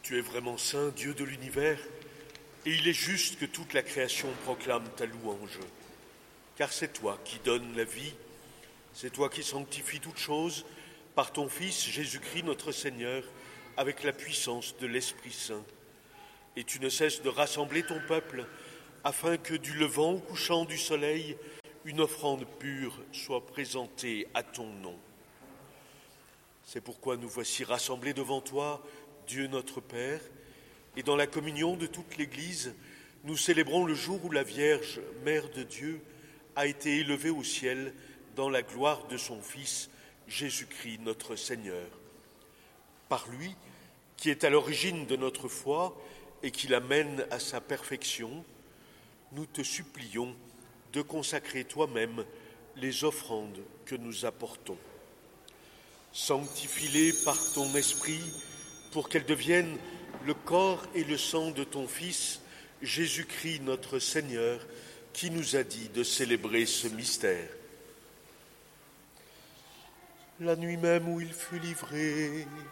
Tu es vraiment saint, Dieu de l'univers, et il est juste que toute la création proclame ta louange. Car c'est toi qui donnes la vie, c'est toi qui sanctifies toutes choses par ton Fils Jésus-Christ notre Seigneur, avec la puissance de l'Esprit Saint. Et tu ne cesses de rassembler ton peuple, afin que du levant au couchant du soleil, une offrande pure soit présentée à ton nom. C'est pourquoi nous voici rassemblés devant toi, Dieu notre Père, et dans la communion de toute l'Église, nous célébrons le jour où la Vierge, Mère de Dieu, a été élevée au ciel dans la gloire de son Fils, Jésus-Christ notre Seigneur. Par lui, qui est à l'origine de notre foi et qui la mène à sa perfection, nous te supplions de consacrer toi-même les offrandes que nous apportons. Sanctifie-les par ton esprit pour qu'elles deviennent le corps et le sang de ton Fils, Jésus-Christ notre Seigneur, qui nous a dit de célébrer ce mystère. La nuit même où il fut livré,